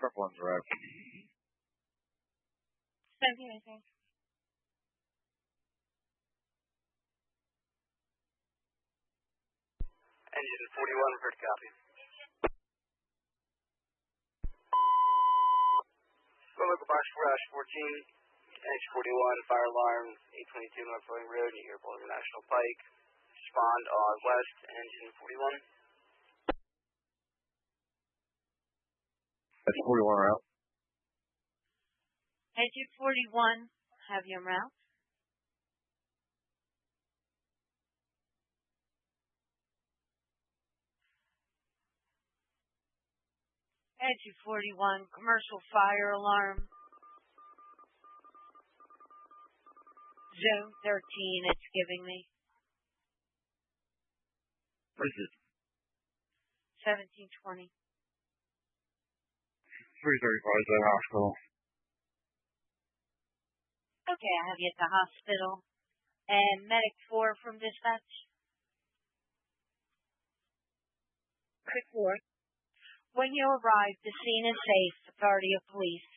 Purple one's arrived. Thank you, I think. Engine 41, refer to copy. Local box garage 14, engine 41, fire alarm, 822 North Floating Road, New York Boulder National Pike. Respond on west, engine 41. That's 41 route. Engine 41, have your route. Engine 41, commercial fire alarm. Zone 13, it's giving me. What is it? 1720. 335 is the hospital. Okay, I have you at the hospital. And medic 4 from dispatch. Quick 4. When you arrive, the scene is safe. Authority of police.